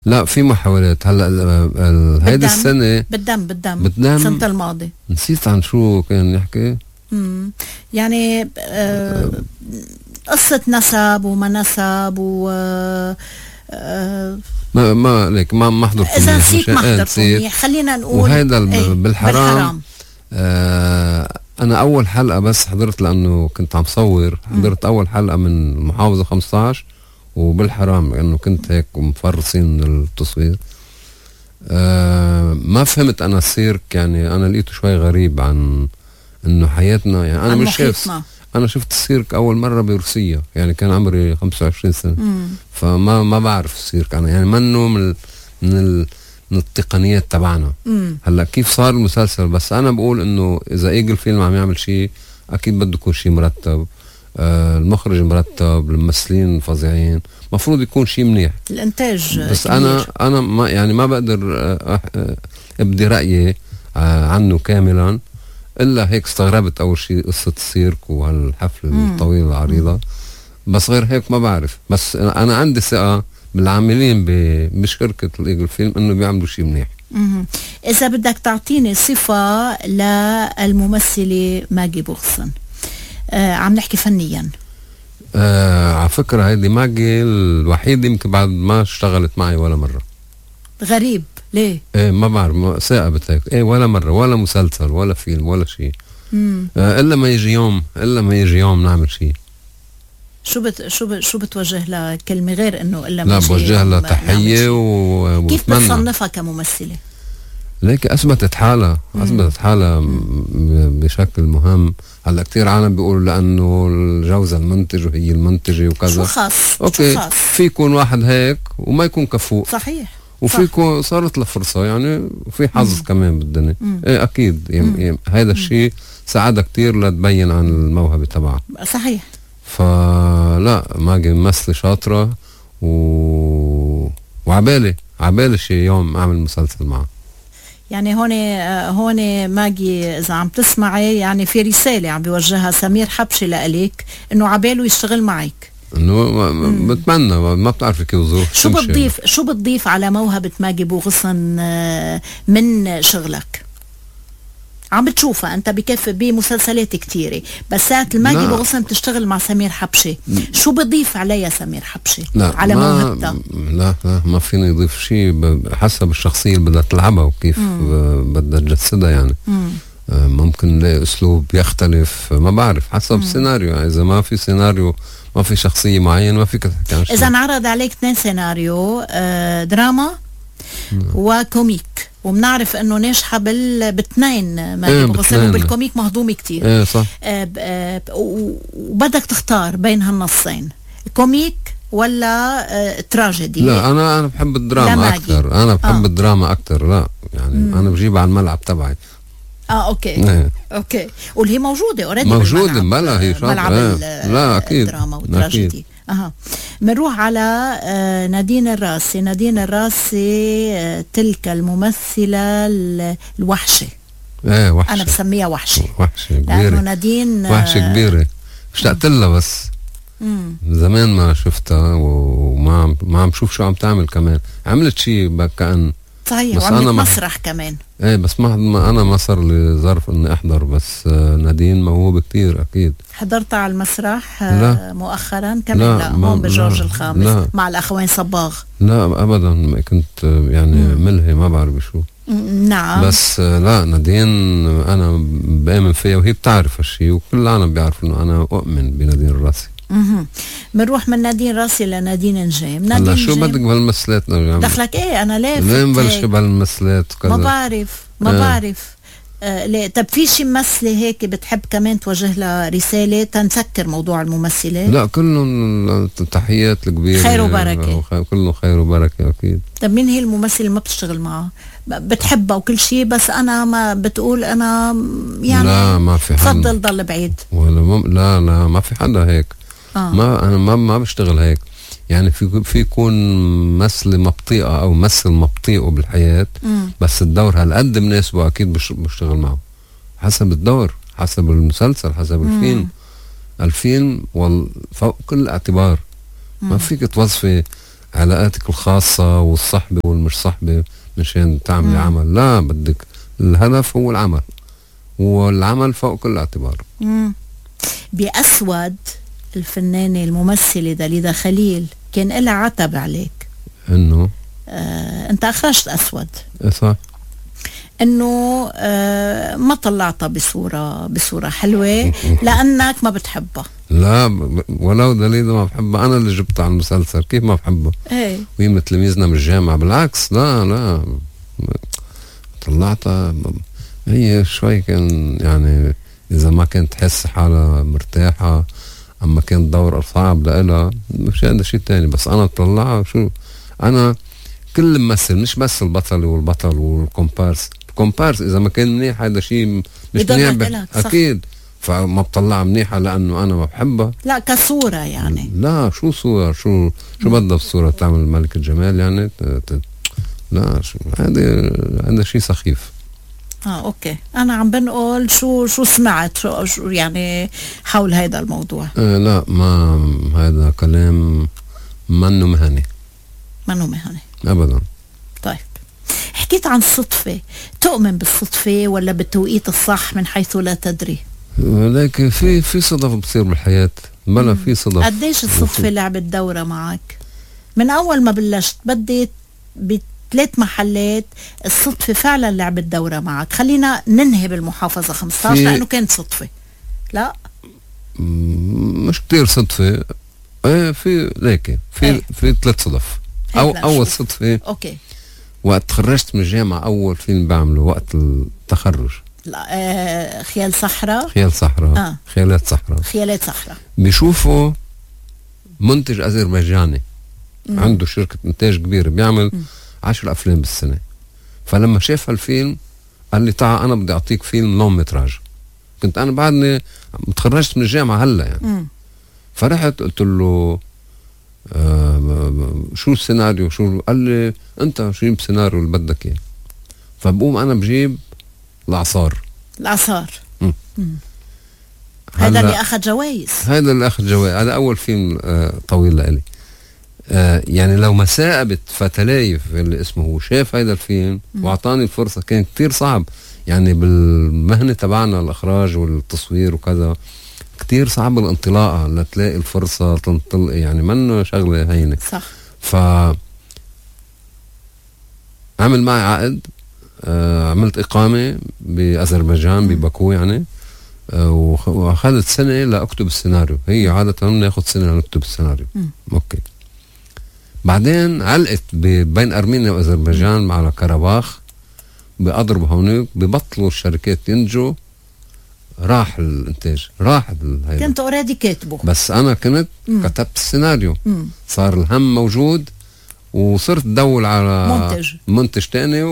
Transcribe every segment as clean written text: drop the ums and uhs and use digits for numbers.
لا في محاولات هلا هيدي السنة بالدم السنة الماضية. نسيت عن شو كان نحكي. يعني قصة نسب وما نسب و ما ليك ما حضرت إذا نسيت ما حضرت خلينا نقول. وهيدا بالحرام. أنا أول حلقة بس حضرت لأنه كنت عم صور. حضرت أول حلقة من محافظة 15 وبالحرام لأنه كنت هيك ومفرصين التصوير. ما فهمت أنا السيرك، يعني أنا لقيته شوي غريب عن إنه حياتنا. يعني أنا مش شايف. أنا شفت السيرك أول مرة بروسيا، يعني كان عمري 25 سنة. فما بعرف السيرك أنا، يعني منه من التقنيات تبعنا. هلا كيف صار المسلسل؟ بس أنا بقول إنه إذا إيجل فيلم عم يعمل شيء أكيد بده يكون شيء مرتب. المخرج مرتب، الممثلين فظيعين، مفروض يكون شيء منيح. الانتاج بس كبير. انا ما يعني ما بقدر ابدي رايي عنه كاملا الا هيك. استغربت اول شيء قصه السيرك وهالحفله الطويله العريضه. بس غير هيك ما بعرف. بس انا عندي ثقه بالعاملين بشركه الايجل فيلم انه بيعملوا شيء منيح. اذا بدك تعطيني صفه للممثله ماجي بوغسن، عم نحكي فنيا. على فكرة هيدي ماجي الوحيدة يمكن بعد ما اشتغلت معي ولا مرة. غريب ليه؟ ما بعرف، ثاقبت هيك. ولا مرة، ولا مسلسل ولا فيلم ولا شيء. إلا ما يجي يوم نعمل شيء. شو بتوجه لها كلمة غير انه الا ما لا بوجه لها تحية كيف بتصنفها كممثلة؟ ليك أثبتت حالها بشكل مهم. هلا كتير عالم بيقولوا لأنه الجوزة المنتج وهي المنتجة وكذا. شو خاص؟ أوكي، في يكون واحد هيك وما يكون كفؤ. صحيح. وفي يكون صارت له فرصة، يعني وفي حظ كمان بالدنيا. أكيد هيدا الشيء ساعدها كتير لتبين عن الموهبة تبعها. صحيح. فلا ماجي ممثلة شاطرة وعبالي شي يوم أعمل مسلسل معها. يعني هون ماجي إذا عم تسمعي، يعني في رسالة عم بيوجهها سمير حبشي لإلك إنه عباله يشتغل معك. إنه بتمنى، ما بتعرفي كيف ظروف. شو بتضيف على موهبة ماجي بوغسن من شغلك؟ عم بتشوفها أنت بمسلسلات كتيرة، بس ساعة الماجي بوغسن بتشتغل مع سمير حبشي. شو بضيف عليها سمير حبشي على موهبتها؟ لا ما فيني يضيف شيء. حسب الشخصية اللي بدها تلعبها وكيف بدها تجسدها. يعني ممكن نلاقي أسلوب يختلف، ما بعرف، حسب السيناريو. يعني إذا ما في سيناريو، ما في شخصية معينة، ما فيك تحكي عن شيء. إذا انعرض عليك 2 سيناريو، دراما وكوميك، وبنعرف انه ناجحه بالاثنين ماجي بوغسن، وبالكوميك مهضومه كتير. صح. وبدك تختار بين هالنصين، كوميك ولا تراجيدي؟ لا انا بحب الدراما اكثر. الدراما اكثر. لا يعني انا بجيبها على الملعب تبعي. اوكي. اوكي. واللي هي موجوده اوريدي، موجوده بلا هي ملعب لا اكيد الدراما والتراجيدي. منروح على نادين الراسي. تلك الممثلة الوحشة. وحشة. أنا بسميها وحشة كبيرة، لأنه نادين وحشة كبيرة. اشتقت لها بس زمان ما شفتها، وما عم شوف شو عم تعمل. كمان عملت شيء كأن صحيح، وعملت مسرح كمان. بس ما أنا ما صار لي ظرف إني أحضر. بس نادين موهوبة كتير أكيد. حضرت على المسرح مؤخرا كمان؟ لا هون بجورج الخامس. لا. مع الأخوين صباغ؟ لا أبدا، كنت يعني ملهي، ما بعرف شو. نعم. بس لا نادين أنا بآمن فيها، وهي بتعرف هالشي، وكل العالم بيعرف إنه أنا أؤمن بنادين الراسي. منروح من نادين راسي لنادين نجيم. هلا شو بدك بهالمثلات؟ دخلك أنا لافت لين بلش بهالمثلات وكذا؟ ما بعرف. ليه؟ طب في شي ممثلة هيك بتحب كمان توجه لها رسالة تنسكر موضوع الممثلة؟ لا كلهم تحيات الكبيرة، خير وبركة، كله خير وبركة أكيد. طب مين هي الممثلة اللي ما بتشتغل معها؟ بتحبها وكل شيء، بس أنا ما بتقول أنا يعني لا ما في حدا، بفضل ضل بعيد. لا ما في حدا هيك. ما أنا ما بشتغل هيك. يعني في يكون ممثلة مبطيئة أو ممثل مبطيئة بالحياة، بس الدور هالقد مناسبه أكيد بشتغل معه. حسب الدور، حسب المسلسل، حسب الفيلم فوق كل اعتبار. ما فيك توظفي علاقاتك الخاصة والصحبة والمش صحبة مشان تعملي عمل. لا، بدك الهدف هو العمل، والعمل فوق كل اعتبار. بأسود الفنانة الممثلة داليدا خليل كان لها عتب عليك انه انت اخرجت اسود. صح. انه ما طلعتها بصورة حلوة لانك ما بتحبها. لا، ولو داليدا ما بحبها، انا اللي جبتها على المسلسل، كيف ما بحبها؟ ايه، وهي من تلاميذنا من الجامعة. بالعكس، لا طلعتها هي شوي كان يعني اذا ما كانت تحس حالها مرتاحة، اما كان دور صعب لها مش هذا شيء تاني. بس انا طلعها شو، انا كل ممثل مش بس البطل والبطل والكومبارس. الكومبارس اذا ما كان منيح هذا شيء مش منيح اكيد، فما بطلع منيحة لانه انا ما بحبها. لا، كصورة يعني. لا، شو صورة، شو بدها الصورة تعمل ملك الجمال يعني لا، شو هذا شيء سخيف. اوكي، انا عم بنقول شو سمعت شو يعني حول هذا الموضوع. لا، ما هذا كلام منه مهني ابدا. طيب، حكيت عن الصدفة، تؤمن بالصدفة ولا بالتوقيت الصح من حيث لا تدري؟ لكن في صدف بتصير بالحياة، بلا في صدف. قديش الصدفة لعبت دورة معك من اول ما بلشت؟ بديت ب3 محلات، الصدفة فعلا لعبت دورة معك. خلينا ننهي بالمحافظة 15 لأنه كانت صدفة. لا، مش كتير صدفة. في لكن في 3 صدف. أول صدفة أوكي، وقت تخرجت من الجامعة، أول فيلم بعمله وقت التخرج. لا، خيال صحراء. خيالات صحراء. بيشوفوا منتج أذربيجاني عنده شركة إنتاج كبيرة بيعمل 10 أفلام بالسنة. فلما شاف هالفيلم قال لي تعال أنا بدي أعطيك فيلم لون متراج. كنت أنا بعدني متخرجت من الجامعة هلا يعني. فرحت قلت له شو السيناريو، قال لي أنت جيب سيناريو اللي بدك إياه. فبقوم أنا بجيب الأعصار. هذا اللي أخذ جوائز. هذا أول فيلم طويل لإلي. يعني لو ما ثاقبت فتلايف اللي اسمه هو شاف هذا الفيلم واعطاني الفرصة، كان كتير صعب يعني بالمهنة تبعنا الإخراج والتصوير وكذا، كتير صعب الانطلاقة لتلاقي الفرصة تنطلق، يعني منه شغلة هينة. صح. عمل معي عقد، عملت إقامة بأذربيجان بباكو يعني، وأخذت سنة لأكتب السيناريو. هي عادة ناخد سنة لنكتب السيناريو. أوكي. بعدين علقت بين أرمينيا وأذربيجان على كرباخ، بأضرب هونيك، ببطلوا الشركات ينجوا، راح الانتاج، كنت اوريدي كاتبه، بس أنا كنت كتبت السيناريو. صار الهم موجود، وصرت دول على منتج تاني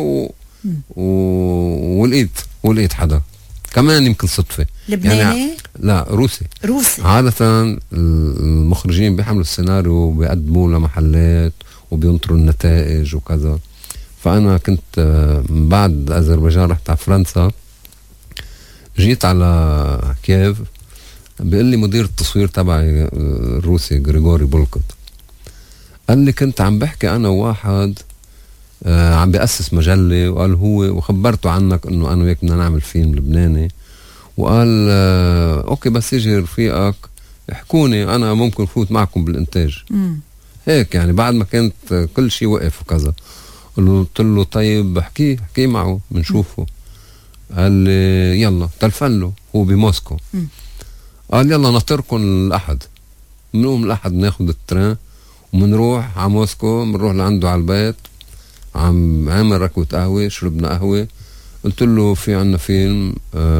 ولقيت حدا كمان يمكن صدفة. لبناني؟ يعني لا، روسي. عادة المخرجين بيحملوا السيناريو وبيقدموه لمحلات وبينطروا النتائج وكذا. فأنا كنت من بعد أذربيجان رحت على فرنسا، جيت على كييف، بيقول لي مدير التصوير تبعي الروسي غريغوري بولكوت، قال لي كنت عم بحكي أنا وواحد عم بيأسس مجلة، وقال هو وخبرته عنك انه انا وياك بدنا نعمل فيلم لبناني، وقال اوكي بس يجي رفيقك احكوني انا ممكن فوت معكم بالانتاج. هيك يعني بعد ما كانت كل شيء وقف وكذا. قلت له طيب احكي معه بنشوفه. قال لي يلا، تلفن له، هو بموسكو. قال يلا نطركم الأحد. منقوم الأحد ناخد التران ومنروح على موسكو، منروح لعنده على البيت، عم عامل ركوة قهوة، شربنا قهوة. قلت له في عنا فيلم،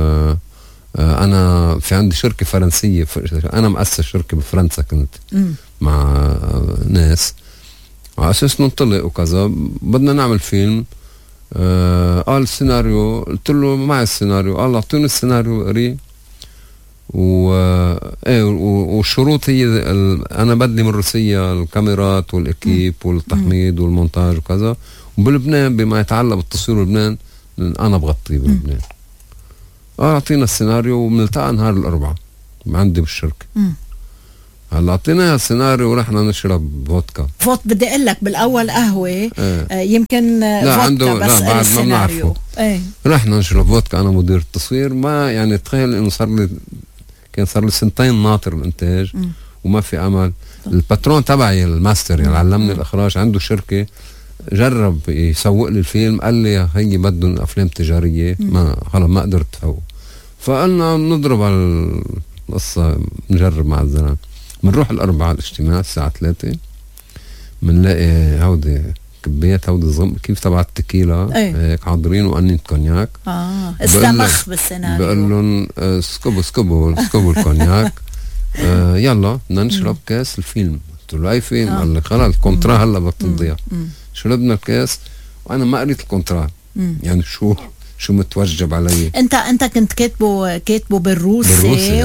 أنا في عندي شركة فرنسية، أنا مؤسس شركة بفرنسا كنت مع ناس على أساس ننطلق وكذا، بدنا نعمل فيلم. قال السيناريو. قلت له معي السيناريو. قال أعطوني السيناريو قريه، والشروط هي أنا بدي من روسيا الكاميرات والإكيب والتحميض والمونتاج وكذا، وبلبنان بما يتعلق بالتصوير بلبنان أنا بغطيه بلبنان. أعطينا السيناريو وبنلتقى نهار الأربعاء عندي بالشركة. هلا اعطينا السيناريو ورحنا نشرب فودكا. بدي اقول لك بالاول قهوه يمكن لا عنده بس لا بعد ما بنعرفه. رحنا نشرب فودكا انا مدير التصوير. ما يعني تخيل انه صار لي سنتين ناطر الانتاج وما في امل. الباترون تبعي الماستر يعني علمني الاخراج عنده شركه، جرب يسوق لي الفيلم، قال لي هي بدهم افلام تجاريه، ما خلص ما قدرت فوق. فقلنا نضرب على القصه، نجرب مع الزلمه. بنروح الاربعاء الاجتماع الساعه 3، بنلاقي هودي كبيات هودي كيف تبع التكيلا هيك حاضرين وقنين كونياك. استمخ بالسيناريو. بقول لهم اسكبوا الكونياك. يلا بدنا نشرب كاس الفيلم. قلت له اي فيلم؟ قال لي خلاص الكونترا هلا بدك تضيع. شربنا الكاس وانا ما قريت الكونترا، يعني شو متوجب علي. انت كنت كاتبه بالروسي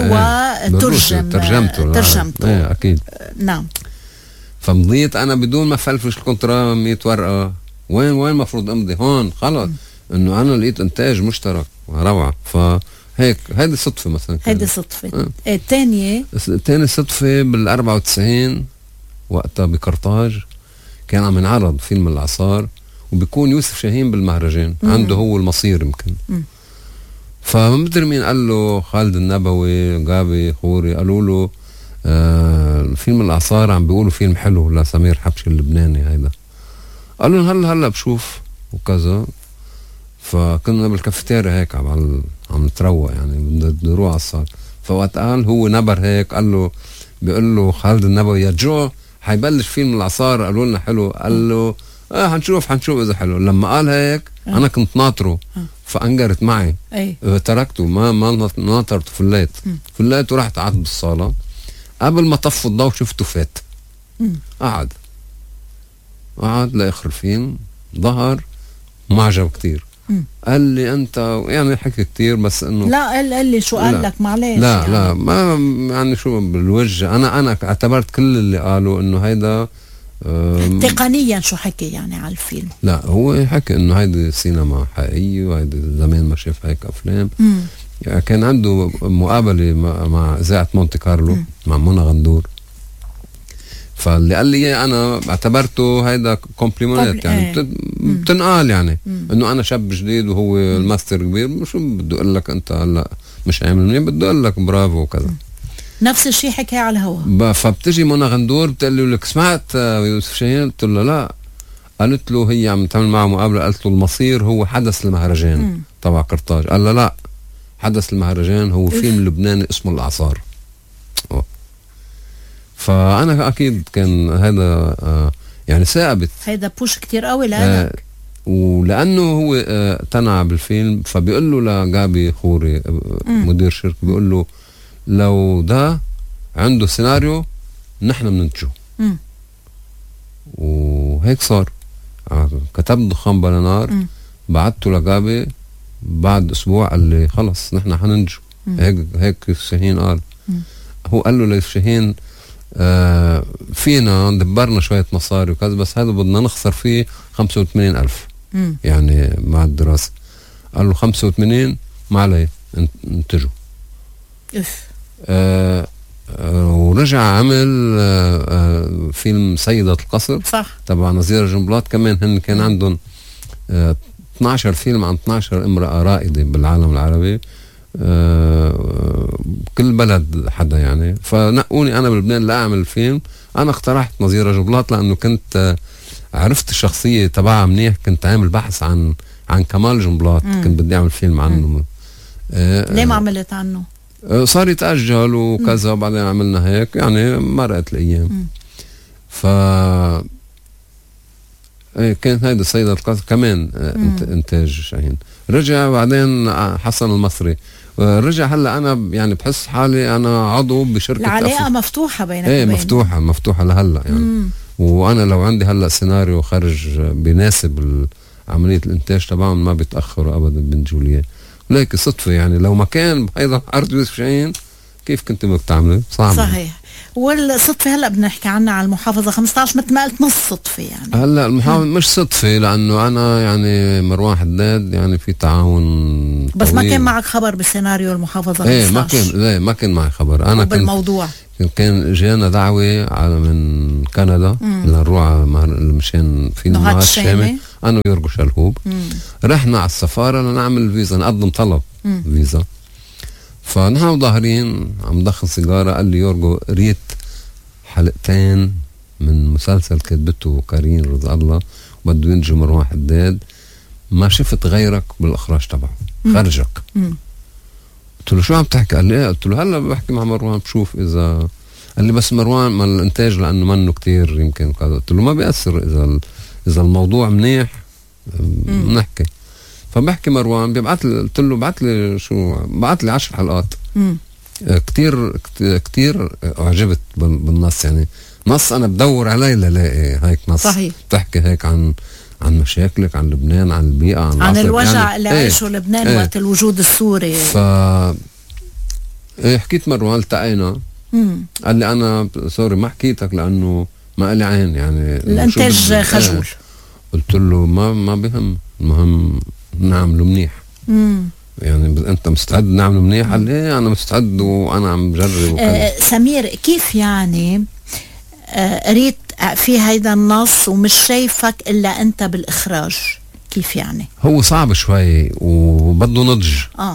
ترجمته اكيد. نعم. فمضيت انا بدون ما فلفش الكونترا 100 ورقه. وين مفروض امضي هون؟ خلص انه انا لقيت انتاج مشترك روعه. فهيك هيدي صدفه مثلا. هيدي صدفه. الثانيه صدفه بال94 وقتها بقرطاج كان عم ينعرض فيلم الإعصار، وبيكون يوسف شاهين بالمهرجان عنده هو المصير يمكن. فمدري مين قال له، خالد النبوي، غابي خوري، قالوا له الفيلم الإعصار عم بيقولوا فيلم حلو لسمير حبشي اللبناني هيدا. قالوا له هلا بشوف وكذا. فكنا بالكافيتيريا هيك عم نتروق يعني بدنا نروح على الصالة. فوقت قال هو نبر هيك، بيقول له خالد النبوي يا جو حيبلش فيلم الإعصار، قالوا لنا حلو. قال له حنشوف اذا حلو. لما قال هيك انا كنت ناطره فانقرت معي. تركته ما ناطرته. فليت ورحت قعدت بالصالة. قبل ما طفوا الضوء شفته فات. قعد لاخر الفيلم. ظهر ما عجب كتير. قال لي انت يعني حكي كتير بس انه لا قال لي شو قال لك معلش لا يعني. لا ما يعني شو بالوجه. انا اعتبرت كل اللي قالوا انه هيدا تقنيا شو حكي يعني على الفيلم. لا هو حكي انه هيدي سينما حقيقية وهيدي زمان ما شاف هيك افلام. يعني كان عنده مقابلة مع اذاعة مونتي كارلو مع منى غندور. فاللي قال لي انا اعتبرته هيدا كومبليمونات يعني بتنقال يعني انه انا شاب جديد وهو الماستر كبير. شو بده اقول لك انت هلا مش عامل منين، بده اقول لك برافو وكذا. نفس الشيء حكي على الهوا. فبتجي منى غندور بتقول له لك سمعت يوسف شاهين؟ قلت له لا. قالت له هي عم تعمل معه مقابله، قالت له المصير هو حدث المهرجان تبع قرطاج. قال له لا، حدث المهرجان هو فيلم لبناني اسمه الإعصار. فأنا أكيد كان هذا يعني ثابت، هذا بوش كتير قوي لأنك ولأنه هو تنع بالفيلم. فبيقول له لغابي خوري مدير شركة، بيقول له لو ده عنده سيناريو نحن بننتجه. وهيك صار. كتبت دخان بلا نار، بعته لغابي بعد أسبوع قال لي خلص نحن حننتجه. هيك شاهين قال. هو قال له ليف شاهين فينا ندبرنا شوية مصاري وكذا، بس هذا بدنا نخسر فيه 85,000 يعني مع الدراسة. قال له 85 ما علي انتجه. ورجع عمل فيلم سيدة القصر صح تبع نظير جنبلاط. كمان هن كان عندهم 12 فيلم عن 12 امرأة رائدة بالعالم العربي. كل بلد حدا يعني. فنقوني أنا بلبنان لأعمل الفيلم. أنا اقترحت نظيرة جنبلاط لأنه كنت عرفت الشخصية تبعها منيح. كنت عامل بحث عن كمال جنبلاط. كنت بدي أعمل فيلم عنه. ليه ما عملت عنه؟ صار يتأجل وكذا. وبعدين عملنا هيك يعني مرقت الأيام. كانت هيدا السيدة القصر كمان انتاج شاهين. رجع بعدين حسن المصري. رجع هلا انا يعني بحس حالي انا عضو بشركه. العلاقه مفتوحه بينك وبينه. مفتوحه لهلا يعني. وانا لو عندي هلا سيناريو خارج بيناسب عمليه الانتاج تبعهم ما بيتاخروا ابدا بنجوليه. ولكن صدفه يعني لو ما كان ايضا عرض يوسف شاهين كيف كنت بدك تعمله؟ صحيح. والصدفة هلأ بنحكي عنها على المحافظة 15 مثل ما قلت نص صدفة يعني. هلأ المحافظة مش صدفة لأنه أنا يعني مروان حداد يعني في تعاون بس طويل. ما كان معك خبر بسيناريو المحافظة 15؟ ما كان معي خبر. أنا بالموضوع كان جانا دعوة على من كندا لنروح مشان في النهار الشامي أنا ويورجو شلهوب. رحنا على السفارة لنعمل فيزا، نقدم طلب فيزا. فنحن ظاهرين عم دخل سيجارة، قال لي يورجو ريت حلقتين من مسلسل كتبته كارين رضا الله وبده ينجم مروان حداد، ما شفت غيرك بالإخراج تبعه خرجك. قلت له شو عم تحكي؟ قال لي ايه؟ قلت له هلا بحكي مع مروان بشوف إذا، قال لي بس مروان ما الانتاج لانه منه كتير يمكن كذا. قلت له ما بيأثر اذا الموضوع منيح بنحكي. فبحكي مروان بيبعت لي، قلت له بعت لي شو، بعت لي 10 حلقات. كتير اعجبت بالنص، يعني نص انا بدور عليه للاقي هيك نص صحيح. تحكي هيك عن مشاكلك، عن لبنان، عن البيئة، عن الوجع يعني اللي عايشه لبنان وقت الوجود السوري. حكيت مروان، التقينا. قال لي انا سوري ما حكيتك لانه ما لي عين، يعني الانتاج خجول. قلت له ما بهم، المهم نعمله منيح. يعني انت مستعد نعمله منيح؟ قال لي انا مستعد وانا عم بجرب. سمير كيف يعني قريت في هيدا النص ومش شايفك الا انت بالاخراج؟ كيف يعني؟ هو صعب شوي وبده نضج.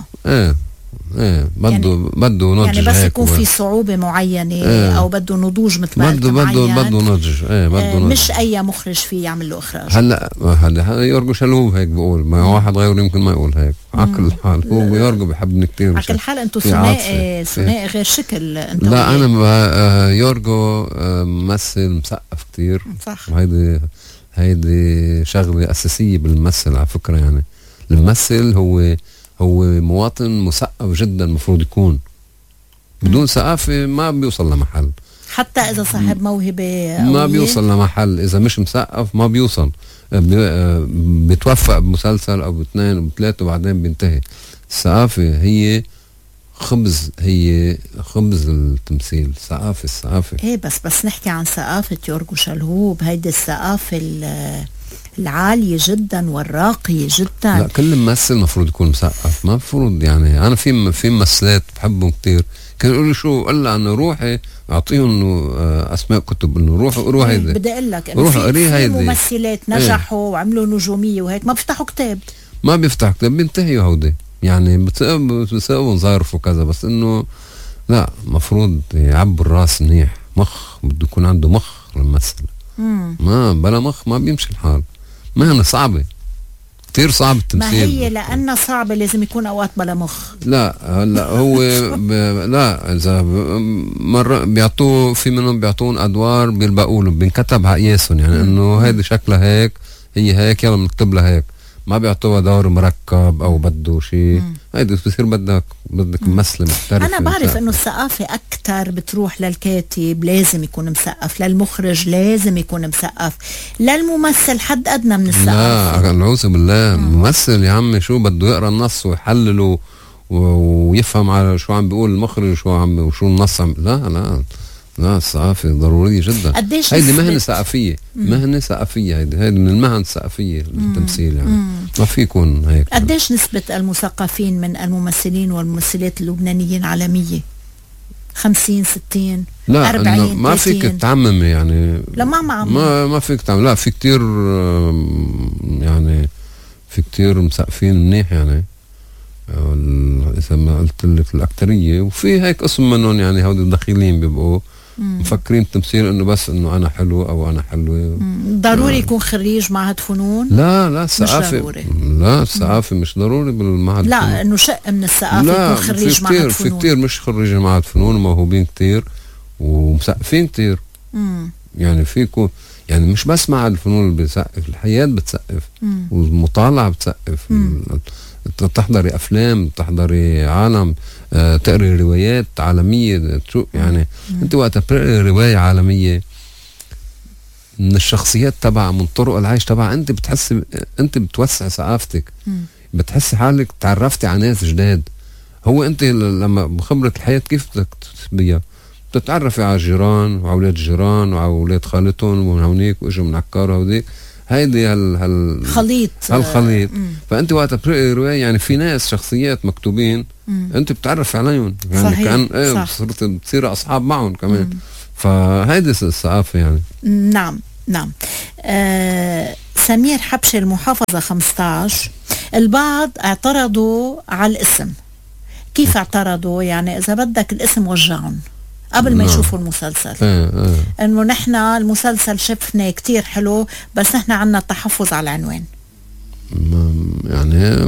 بده نضج، يعني بس يكون في صعوبة معينة او بده نضوج مثل ما بده نضج. بده مش اي مخرج فيه يعمل له اخراج. هلا يورجو شلهوب هيك بقول، ما واحد غيره يمكن ما يقول هيك. على كل حال هو يورجو بحبني كتير. على كل حال انتم ثنائي غير شكل. انت لا انا يورجو ممثل مسقف كتير. صح. هيدي شغلة أساسية بالممثل على فكرة. يعني الممثل هو مواطن مثقف جدا، مفروض يكون. بدون ثقافة ما بيوصل لمحل، حتى إذا صاحب موهبة ما بيوصل لمحل. إذا مش مثقف ما بيوصل، بيتوفق بمسلسل أو باثنين أو بثلاثة وبعدين بينتهي. الثقافة هي خبز التمثيل. الثقافة ايه بس نحكي عن ثقافة يورجو شلهوب، هيدي الثقافة العالية جدا والراقية جدا. لا كل ممثل مفروض يكون مثقف، ما مفروض. يعني انا في ممثلات بحبهم كتير كانوا يقولوا شو، قال انه روحي اعطيهم انه اسماء كتب، انه روح هيدي. بدي اقول لك انه في ممثلات نجحوا وعملوا نجومية وهيك ما بيفتحوا كتاب، بينتهيوا هودي. يعني بتسقوا نظارفوا كذا، بس انه لا مفروض يعبوا الراس منيح. مخ بده يكون عنده مخ للممثل. ما بلا مخ ما بيمشي الحال. مهنة صعبة كتير، صعب التمثيل. ما هي لأنها صعبة لازم يكون أوقات بلا مخ. لا هلا هو لا إذا مرة بيعطوه، في منهم بيعطون أدوار بيلبقوا له، بينكتب على قياسهم. يعني إنه هيدي شكلها هيك، هي هيك، يلا بنكتب لها هيك. ما بيعطوها دور مركب او بده شيء. هيدي بتصير بدك ممثله محترفه. انا بعرف انه الثقافه اكثر بتروح للكاتب لازم يكون مثقف، للمخرج لازم يكون مثقف، للممثل حد ادنى من الثقافه. لا نعوذ بالله. ممثل يا عمي شو بده يقرا النص ويحلله ويفهم على شو عم بيقول المخرج وشو النص لا الثقافة ضرورية جدا. هيدي مهنة ثقافية. مهنة ثقافية. هيدي من المهن الثقافية التمثيل. يعني ما في يكون هيك. قديش نسبة المثقفين من الممثلين والممثلات اللبنانيين عالمية؟ 50 60 لا 40 ما فيك تعمم. يعني لا ما فيك تعمم. لا في كتير، يعني في كتير مثقفين منيح. يعني إذا ما قلت لك الأكترية، وفي هيك قسم منهم يعني هودي الدخيلين بيبقوا مفكرين التمثيل انه بس انه انا حلو او انا حلوه. ضروري يكون خريج معهد فنون؟ لا الثقافه لا الثقافه مش ضروري بالمعهد. لا انه شق من الثقافه يكون خريج معهد فنون. في كتير مش خريج معهد فنون وموهوبين كتير ومثقفين كتير. يعني فيكم يعني مش بس معهد الفنون اللي بتسقف، الحياه بتسقف والمطالعه بتسقف. تحضري افلام، تحضري عالم، تقري روايات عالميه. يعني انت وقت تقري روايه عالميه من الشخصيات تبع، من طرق العيش تبع، انت بتحس انت بتوسع ثقافتك. بتحس حالك تعرفتي على ناس جداد. هو انت لما بخبرك الحياه كيف بدك تسبيها، بتتعرفي على الجيران وعلى اولاد الجيران وعلى اولاد خالتهم ومن هونيك واجوا من عكار هوديك. هيدي خليط هالخليط. فانت وقت بتقري روايه يعني في ناس شخصيات مكتوبين انت بتعرف عليهم يعني صحيح. كان صرت بتصير اصحاب معهم كمان. فهيدي الثقافه يعني. نعم نعم. سمير حبشي المحافظة 15 البعض اعترضوا على الاسم. كيف اعترضوا؟ يعني إذا بدك الاسم وجعهم قبل ما يشوفوا المسلسل. انه نحن المسلسل شفنا كتير حلو بس نحن عنا تحفظ على العنوان. يعني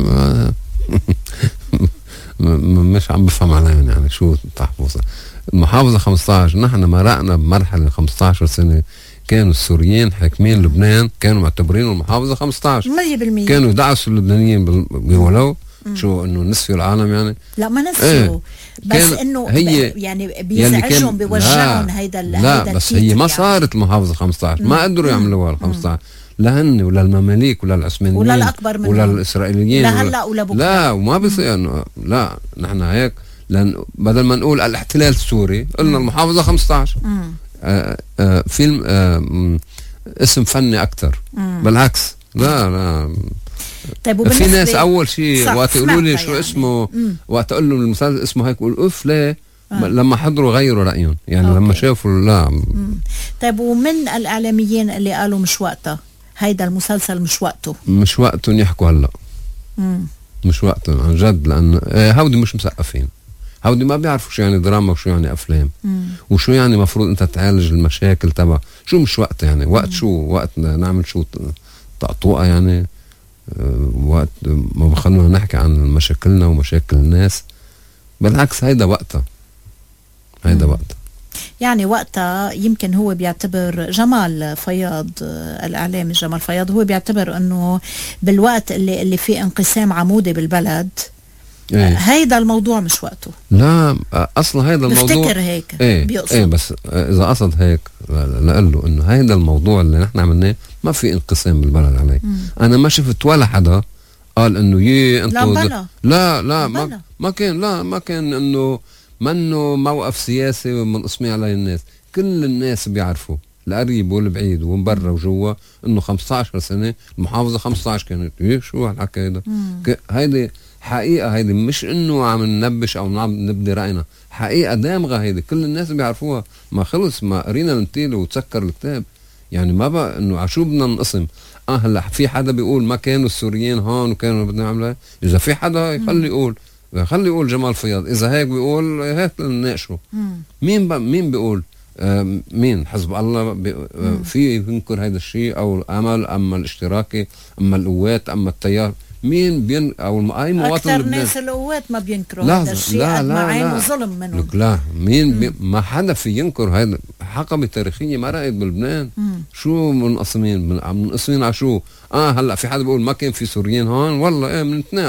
مش عم بفهم عليهم يعني شو التحفظ. المحافظة 15 نحن مرقنا بمرحلة 15 سنة كانوا السوريين حاكمين لبنان كانوا معتبرين المحافظة 15 100% كانوا يدعسوا اللبنانيين بيقولوا شو انه نسيوا العالم يعني. لا ما نسيوا بس انه يعني بيزعجهم بيوجعهم هيدا لا بس هي ما صارت المحافظة 15 ما قدروا يعملوها ال 15 لا هن ولا المماليك ولا العثمانيين ولا الأكبر منهم ولا الإسرائيليين لا هلا ولا بكره. لا وما بصير انه لا نحن هيك لأن بدل ما نقول الاحتلال السوري قلنا المحافظة 15 فيلم اسم فني أكتر بالعكس. لا طيب في ناس أول شيء وقت يقولوا لي شو يعني. اسمه وقت أقول لهم المسلسل اسمه هيك يقول أوف ليه لما حضروا غيروا رأيهم يعني أوكي. لما شافوا لا طيب ومن الإعلاميين اللي قالوا مش وقتها هيدا المسلسل مش وقته يحكوا هلا مش وقته عن جد لأن هودي مش مثقفين هودي ما بيعرفوا شو يعني دراما وشو يعني أفلام وشو يعني مفروض أنت تعالج المشاكل تبع شو مش وقت يعني وقت شو وقت نعمل شو تقطوقة يعني وقت ما بخلونا نحكي عن مشاكلنا ومشاكل الناس بالعكس هيدا وقتها يعني وقتها يمكن هو بيعتبر جمال فياض الإعلامي جمال فياض هو بيعتبر أنه بالوقت اللي فيه انقسام عمودي بالبلد هيدا الموضوع مش وقته. لا اصلا هيدا الموضوع بفتكر هيك بيقصد بس اذا قصد هيك لقال له انه هيدا الموضوع اللي نحن عملناه ما في انقسام بالبلد عليه. انا ما شفت ولا حدا قال انه انتوا لا ما كان انه منه موقف سياسي ومنقسمين على الناس. كل الناس بيعرفوا القريب والبعيد ومن برا وجوا انه 15 سنه المحافظه 15 كانت شو هالحكي هيدا هيدي حقيقة. هيدي مش انه عم ننبش او عم نبدي رأينا حقيقة دامغة هيدي كل الناس بيعرفوها. ما خلص ما قرينا الانتيل وتسكر الكتاب يعني ما بقى انه عشو بدنا نقسم. هلا في حدا بيقول ما كانوا السوريين هون وكانوا بدنا نعملها. اذا في حدا يخلي يقول جمال فياض اذا هيك بيقول هيك نناقشه. مين بيقول مين حزب الله في ينكر هذا الشيء او الامل اما الاشتراكي اما القوات اما التيار مين او اي مواطن اكثر ناس القوات ما بينكروا هذا الشيء قد ما عين وظلم منهم. لا مين ما حدا في ينكر هذا حقبه تاريخيه مرقت بلبنان. شو منقسمين على شو هلا في حدا بيقول ما كان في سوريين هون والله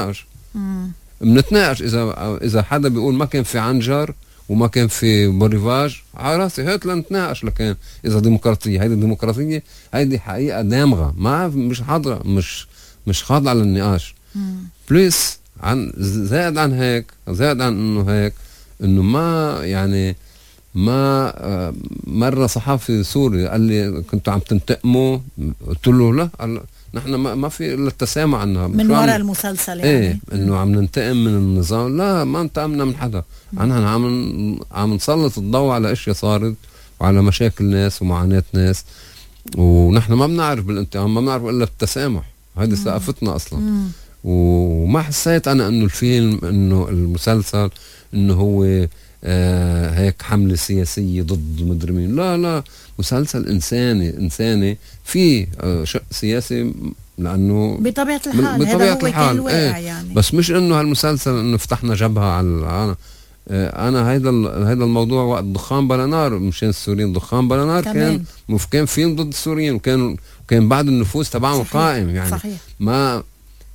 بنتناقش اذا حدا بيقول ما كان في عنجر وما كان في بوريفاج على راسي هات لنتناقش. لكن اذا ديمقراطيه هيدي ديمقراطيه هيدي حقيقه دامغه ما مش حاضره مش خاضعه للنقاش. بليس زائد عن انه هيك انه ما يعني ما مره صحافي سوري قال لي كنتوا عم تنتقموا قلت له لا نحن ما في الا التسامح عنها من وراء المسلسل يعني انه عم ننتقم من النظام. لا ما انتقمنا من حدا. نحن عم نسلط الضوء على اشياء صارت وعلى مشاكل ناس ومعاناة ناس ونحن ما بنعرف بالانتقام ما بنعرف الا التسامح. هذه ثقافتنا اصلا. وما حسيت انا انه الفيلم انه المسلسل انه هو هيك حملة سياسية ضد مجرمين. لا مسلسل إنساني في شق سياسي لأنه بطبيعة الحال هذا هو كان الواقع يعني. بس مش إنه هالمسلسل إنه فتحنا جبهة على أنا هيدا الموضوع وقت دخان بلا نار مشان السوريين دخان بلا نار كان فيلم ضد السوريين وكان بعد النفوذ تبعهم قائم يعني صحيح. ما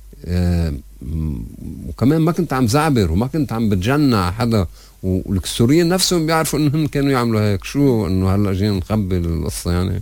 وكمان ما كنت عم زعبر وما كنت عم بتجنع حدا والسوريين نفسهم بيعرفوا انهم كانوا يعملوا هيك. شو انه هلا جينا نخبي القصه يعني.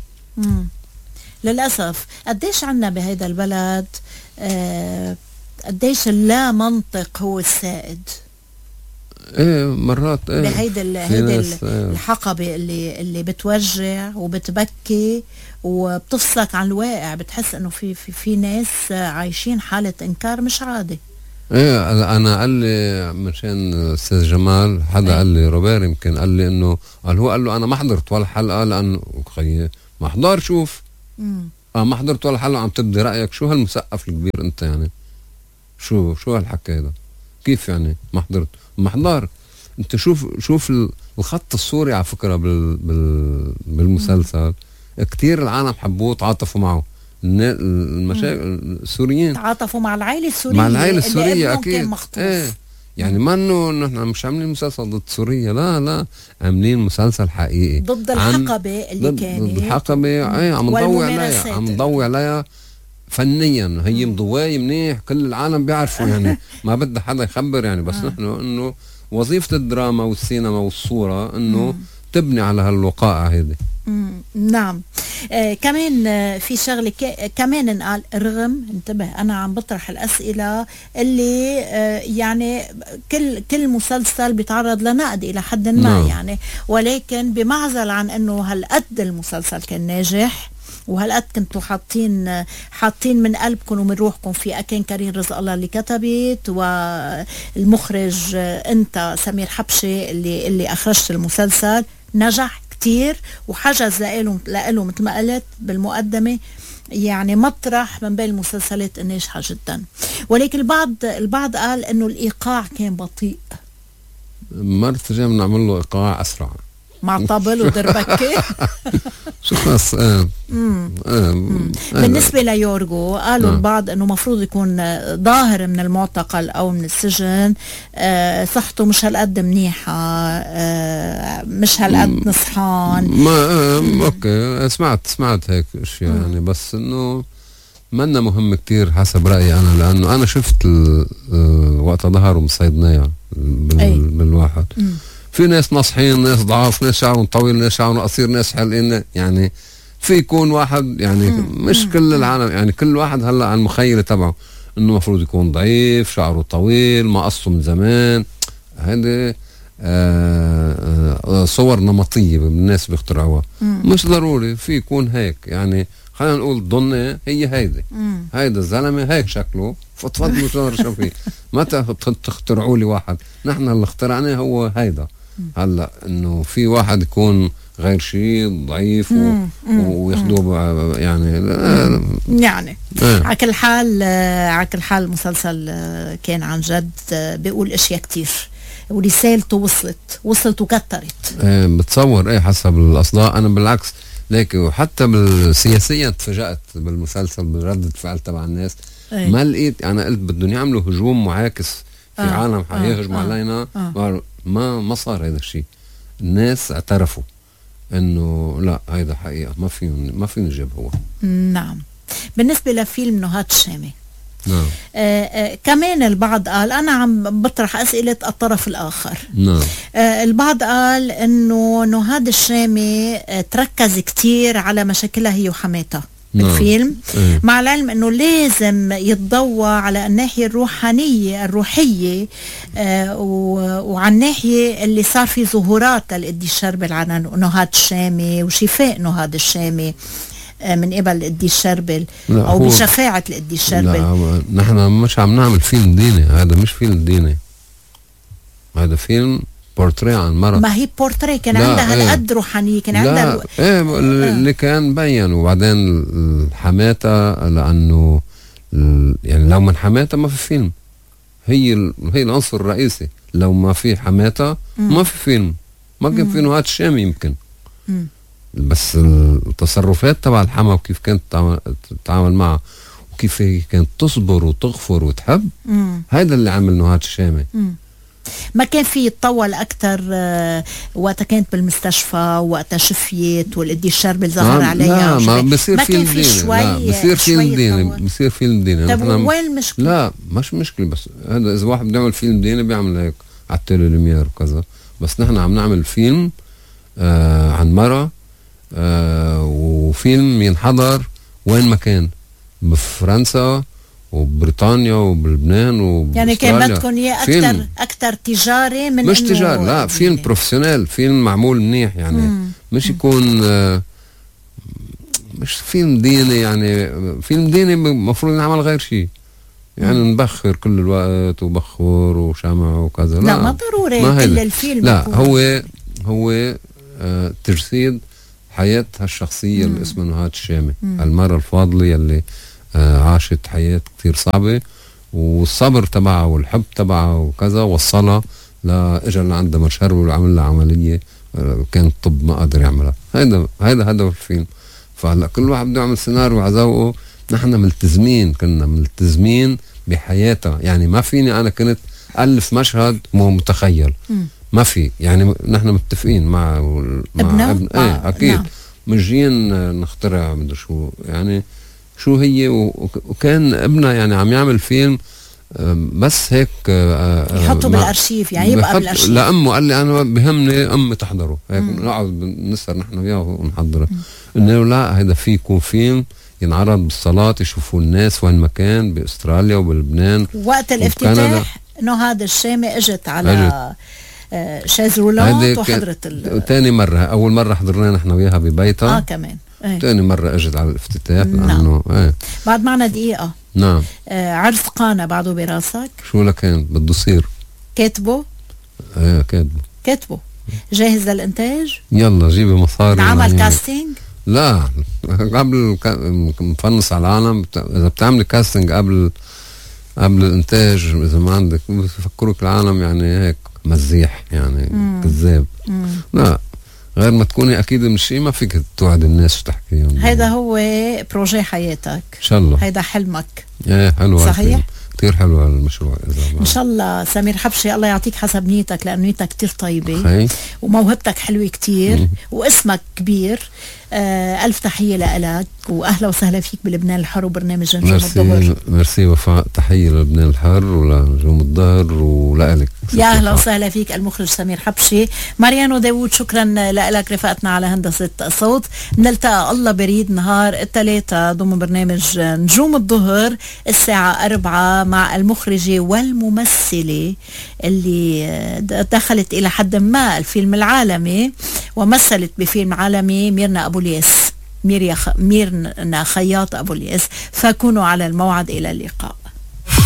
للاسف قديش عنا بهيدا البلد قديش اللا منطق هو السائد. ايه مرات بهيدي الحقبة اللي بتوجع وبتبكي وبتفصلك عن الواقع. بتحس انه في ناس عايشين حالة انكار مش عادي. ايه انا قال لي مشان استاذ جمال حدا قال لي روبير يمكن قال لي انه قال له انا ما حضرت ولا حلقة لانه خيي ما حضر شوف ما حضرت ولا حلقة عم تبدي رأيك شو هالمسقف الكبير انت يعني شو هالحكي هذا كيف يعني ما حضرت ما حضر انت شوف الخط السوري على فكرة بالمسلسل كتير العالم حبوه تعاطفوا معه المشاكل السوريين تعاطفوا مع العائلة السورية اكيد يعني ما انه نحن مش عاملين مسلسل ضد سوريا لا عاملين مسلسل حقيقي ضد الحقبة اللي كانت ضد الحقبة عم نضوي عليها فنيا هي مضواي منيح كل العالم بيعرفوا يعني ما بدها حدا يخبر يعني بس نحن انه وظيفة الدراما والسينما والصورة انه تبني على هالوقائع هيدي. نعم. كمان في شغله كمان انقال رغم انتبه انا عم بطرح الاسئله اللي يعني كل مسلسل بيتعرض لنقد الى حد ما يعني ولكن بمعزل عن انه هالقد المسلسل كان ناجح وهالقد كنتوا حاطين من قلبكم ومن روحكم في أكين كريم رزق الله اللي كتبت والمخرج انت سمير حبشي اللي اخرجت المسلسل نجح كتير وحجز لإله مثل ما قلت بالمقدمة يعني مطرح من بين المسلسلات الناجحة جدا ولكن البعض قال انه الايقاع كان بطيء. مرت جاي بنعمل له ايقاع اسرع مع طابل ودربكة. شو خاص بالنسبة ليورغو قالوا البعض انه مفروض يكون ظاهر من المعتقل او من السجن صحته مش هالقد منيحة مش هالقد نصحان ما اوكي سمعت هيك اشياء يعني بس انه منا مهم كتير حسب رأيي انا لانه انا شفت وقت ظهروا مصيدناها بالواحد في ناس نصحين ناس ضعاف ناس شعرهم طويل ناس شعرهم قصير ناس حلقين يعني في يكون واحد يعني مش كل العالم يعني كل واحد هلا عن المخيلة تبعه انه مفروض يكون ضعيف شعره طويل ما قصه من زمان هذه صور نمطية الناس بيخترعوها مش ضروري في يكون هيك يعني خلينا نقول ضنة هي هيدا الزلمة هيك شكله فتفضلوا شو فيه متى تخترعوا لي واحد نحن اللي اخترعناه هو هيدا هلا انه في واحد يكون غير شيء ضعيف وياخذوه يعني على كل حال المسلسل كان عن جد بيقول اشياء كتير ورسالته وصلت وكترت بتصور حسب الاصداء انا بالعكس ليك وحتى بالسياسية تفاجأت بالمسلسل بردة فعل تبع الناس ما لقيت انا قلت بدهم يعملوا هجوم معاكس في عالم حيهجموا علينا ما صار هذا الشيء الناس اعترفوا انه لا هيدا حقيقة ما فيهم نجيب هو. نعم. بالنسبة لفيلم نهاد الشامي كمان البعض قال أنا عم بطرح أسئلة الطرف الآخر البعض قال أنه نهاد الشامي تركز كتير على مشاكلها هي وحماتها بالفيلم مع العلم أنه لازم يتضوى على الناحية الروحية وعلى الناحية اللي صار في ظهورات للإدي الشربل عن نهاد الشامي وشفاء نهاد الشامي من قبل الإدي الشربل أو بشفاعة الإدي الشربل. لا نحن مش عم نعمل فيلم ديني هذا مش فيلم ديني هذا فيلم بورتريه عن مرة ما هي بورتريه كان عندها هالقد روحانية كان عندها اللي كان بين وبعدين حماتها لأنه يعني لو من حماتها ما في فيلم هي العنصر الرئيسي لو ما في حماتها ما في فيلم ما كان في نهاد الشامي يمكن بس التصرفات تبع الحما وكيف كانت تتعامل معها وكيف هي كانت تصبر وتغفر وتحب هذا اللي عمل نهاد الشامي ما كان في يتطول أكتر وقتها كانت بالمستشفى وقتها شفيت والإدي الشربل ظهر عليها ما بصير فيلم ديني بصير فيلم ديني طب وين المشكلة؟ لا مش مشكلة بس هذا إذا واحد بيعمل فيلم ديني بيعمل هيك على التلفزيون وكذا بس نحن عم نعمل فيلم عن مرة وفيلم ينحضر وين ما كان بفرنسا وبريطانيا وبلبنان وبأستراليا. يعني كان بدكم اياه اكثر تجاري من مش تجاري، لا فيلم بروفيشنال، فيلم معمول منيح يعني. مش يكون مش فيلم ديني، يعني فيلم ديني المفروض نعمل غير شيء، يعني نبخر كل الوقت وبخور وشمع وكذا. لا ما ضروري كل الفيلم لا هو تجسيد حياتها الشخصية اللي اسمها نهاد الشامي، المرأة الفاضلة يلي عاشت حياة كتير صعبة، والصبر تبعها والحب تبعها وكذا وصلها لأجل عندها مشهر وعمل لها عملية كان الطب ما قادر يعملها. هذا هدف الفيلم. فهلا كل واحد بده يعمل سيناريو على ذوقه. نحن كنا ملتزمين بحياتها، يعني ما فيني أنا كنت ألف مشهد مو متخيل، ما في، يعني نحن متفقين مع ابن ايه اكيد نعم. مش جايين نخترع مدري شو، يعني شو هي وكان ابنها يعني عم يعمل فيلم بس هيك يحطه بالارشيف، يعني يبقى بالارشيف. لأمه قال لي انا بهمني امي تحضره هيك، نقعد نسهر نحن وياه ونحضره. انه لا هذا في يكون فيلم ينعرض بالصلاة يشوفوا الناس وين ما كان باستراليا وبلبنان. وقت الافتتاح نهاد الشامي اجت على شاز رولات وحضرت تاني مرة. أول مرة حضرنا نحن وياها ببيتها كمان تاني مرة اجت على الافتتاح. لأنه بعد معنا دقيقة. نعم. عرس قانا بعده براسك؟ شو لكان بده يصير؟ كاتبه؟ كاتبه جاهز للإنتاج؟ يلا جيبي مصاري. عمل كاستينج؟ لا قبل مفنص على العالم. إذا بتعمل كاستينج قبل الإنتاج، إذا ما عندك بفكروك العالم يعني هيك مزيح يعني كذاب. لا غير ما تكوني أكيد من شيء ما فيك توعد الناس وتحكيهم. هيدا هو بروجي حياتك إن شاء الله، هيدا حلمك. ايه حلو صحيح، كتير حلو المشروع. إن شاء الله سمير حبشي الله يعطيك حسب نيتك، لأن نيتك كتير طيبة خي. وموهبتك حلوة كتير واسمك كبير. ألف تحية لك وأهلا وسهلا فيك بلبنان الحر وبرنامج نجوم الظهر. ميرسي وفاء، تحية للبنان الحر ولنجوم الظهر ولك. يا أهلا وسهلا فيك المخرج سمير حبشي. ماريانو داوود شكرا لك رفقتنا على هندسة الصوت. نلتقى الله بريد نهار الثلاثاء ضمن برنامج نجوم الظهر الساعة 4 مع المخرجة والممثلة اللي دخلت إلى حد ما الفيلم العالمي ومثلت بفيلم عالمي، ميرنا أبو الياس، ميرنا خياط أبو الياس. فكونوا على الموعد. إلى اللقاء.